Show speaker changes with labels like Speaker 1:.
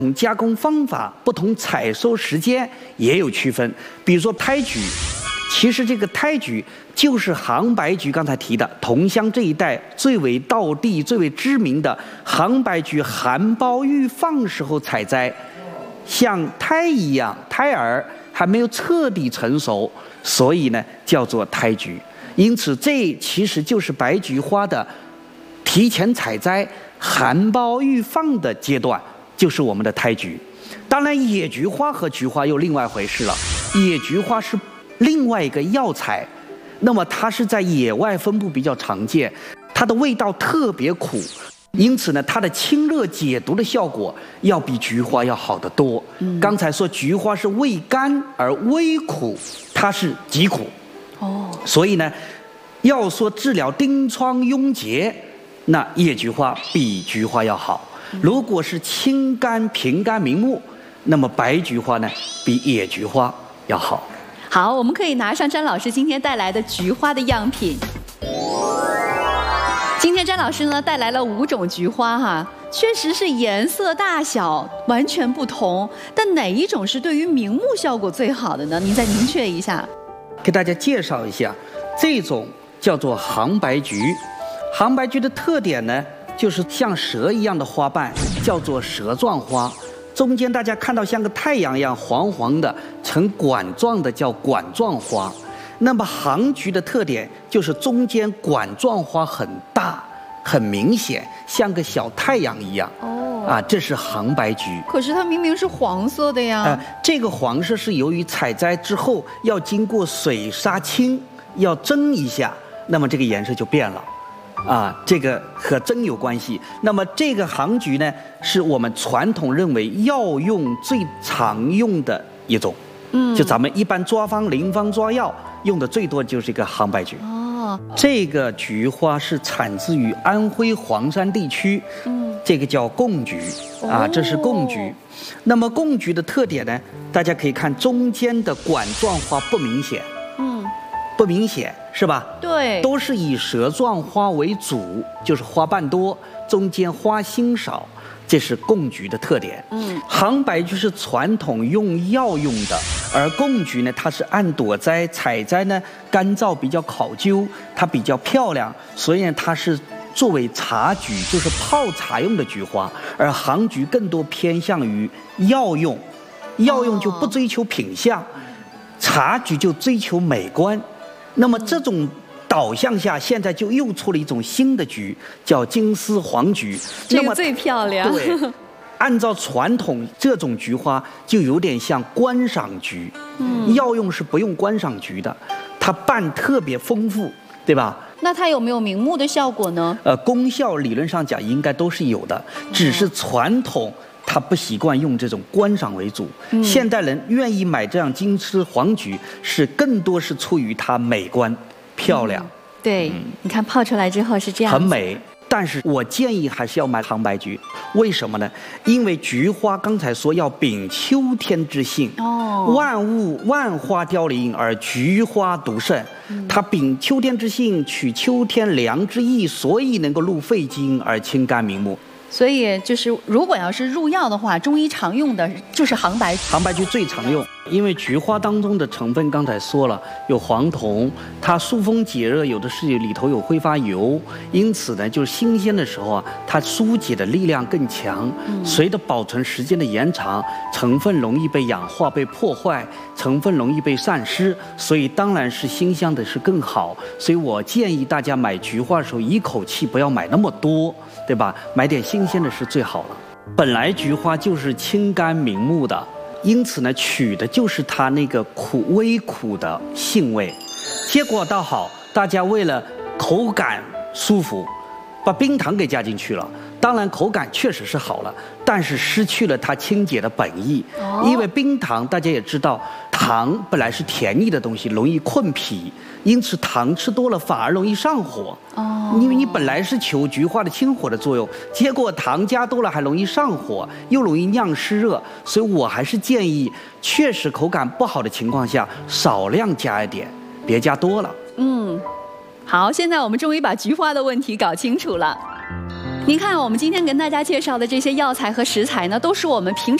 Speaker 1: 加工方法、不同采收时间也有区分。比如说胎菊，其实这个胎菊就是杭白菊，刚才提的桐乡这一带最为道地、最为知名的杭白菊，含苞欲放时候采摘，像胎一样，胎儿还没有彻底成熟，所以呢叫做胎菊。因此，这其实就是白菊花的提前采摘、含苞欲放的阶段，就是我们的胎菊。当然，野菊花和菊花又另外回事了。野菊花是另外一个药材，那么它是在野外分布比较常见，它的味道特别苦，因此呢，它的清热解毒的效果要比菊花要好得多。刚才说菊花是味甘而微苦，它是极苦。所以呢，要说治疗疔疮痈结，那野菊花比菊花要好。如果是清肝平肝明目，那么白菊花呢比野菊花要好。
Speaker 2: 好，我们可以拿上詹老师今天带来的菊花的样品。今天詹老师呢带来了5种菊花哈，确实是颜色大小完全不同，但哪一种是对于明目效果最好的呢？您再明确一下。
Speaker 1: 给大家介绍一下，这种叫做杭白菊。杭白菊的特点呢，就是像蛇一样的花瓣，叫做蛇状花。中间大家看到像个太阳一样黄黄的，呈管状的叫管状花。那么杭菊的特点就是中间管状花很大，很明显，像个小太阳一样。这是杭白菊。
Speaker 2: 可是它明明是黄色的呀。
Speaker 1: 这个黄色是由于采摘之后要经过水杀青，要蒸一下，那么这个颜色就变了。这个和蒸有关系。那么这个杭菊呢，是我们传统认为药用最常用的一种。就咱们一般抓方、临方抓药用的最多就是这个杭白菊。这个菊花是产自于安徽黄山地区。这个叫贡菊这是贡菊。那么贡菊的特点呢，大家可以看中间的管状花不明显。不明显是吧？
Speaker 2: 对，
Speaker 1: 都是以蛇状花为主，就是花瓣多，中间花心少，这是贡菊的特点。杭白菊是传统用药用的，而贡菊呢，它是按朵摘，采摘呢干燥比较考究，它比较漂亮，所以呢它是作为茶菊，就是泡茶用的菊花。而杭菊更多偏向于药用，药用就不追求品相，茶菊就追求美观。那么这种导向下，现在就又出了一种新的菊，叫金丝黄菊。
Speaker 2: 这个最漂亮。
Speaker 1: 对，按照传统，这种菊花就有点像观赏菊。药用是不用观赏菊的，它瓣特别丰富，对吧？
Speaker 2: 那它有没有明目的效果呢？
Speaker 1: 功效理论上讲应该都是有的，只是传统他不习惯用这种观赏为主。现代人愿意买这样金丝黄菊，是更多是出于它美观漂亮。
Speaker 2: 对，你看泡出来之后是这样，
Speaker 1: 很美。但是我建议还是要买杭白菊，为什么呢？因为菊花刚才说要秉秋天之性，万物万花凋零而菊花独盛，它秉秋天之性，取秋天凉之意，所以能够入肺经而清肝明目。
Speaker 2: 所以就是如果要是入药的话，中医常用的就是杭白菊。
Speaker 1: 杭白菊最常用，因为菊花当中的成分刚才说了，有黄酮，它疏风解热，有的是里头有挥发油，因此呢，就是新鲜的时候它疏解的力量更强。随着保存时间的延长，成分容易被氧化、被破坏，成分容易被散失，所以当然是新鲜的是更好。所以我建议大家买菊花的时候，一口气不要买那么多，对吧？买点新鲜的是最好了。本来菊花就是清肝明目的，因此呢，取的就是它那个微苦的性味。结果倒好，大家为了口感舒服，把冰糖给加进去了。当然口感确实是好了，但是失去了它清洁的本意。因为冰糖大家也知道，糖本来是甜腻的东西，容易困脾，因此糖吃多了反而容易上火。因为你本来是求菊花的清火的作用，结果糖加多了还容易上火，又容易酿湿热，所以我还是建议，确实口感不好的情况下，少量加一点，别加多了。
Speaker 2: 好，现在我们终于把菊花的问题搞清楚了。 您看，我们今天跟大家介绍的这些药材和食材呢，都是我们平常